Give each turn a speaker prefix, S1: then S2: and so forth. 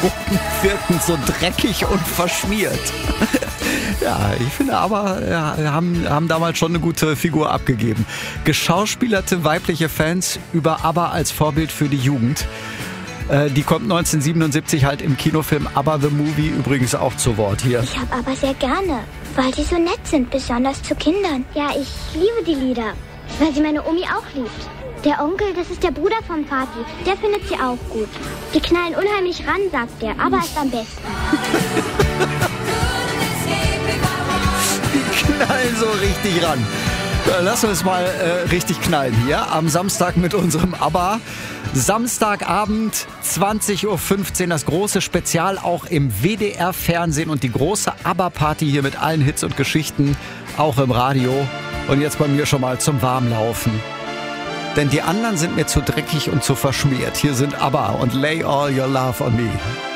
S1: Gruppen wirken so dreckig und verschmiert. Ja, ich finde aber, haben damals schon eine gute Figur abgegeben. Geschauspielerte weibliche Fans über ABBA als Vorbild für die Jugend. Die kommt 1977 halt im Kinofilm ABBA The Movie übrigens auch zu Wort hier.
S2: Ich habe ABBA sehr gerne, weil sie so nett sind, besonders zu Kindern. Ja, ich liebe die Lieder, weil sie meine Omi auch liebt. Der Onkel, das ist der Bruder vom Vati, der findet sie auch gut. Die knallen unheimlich ran, sagt er, aber ist am besten.
S1: Die knallen so richtig ran. Lass uns mal richtig knallen hier am Samstag mit unserem ABBA. Samstagabend 20.15 Uhr, das große Spezial auch im WDR-Fernsehen und die große ABBA-Party hier mit allen Hits und Geschichten, auch im Radio. Und jetzt bei mir schon mal zum Warmlaufen. Denn die anderen sind mir zu dreckig und zu verschmiert. Hier sind ABBA und Lay All Your Love on Me.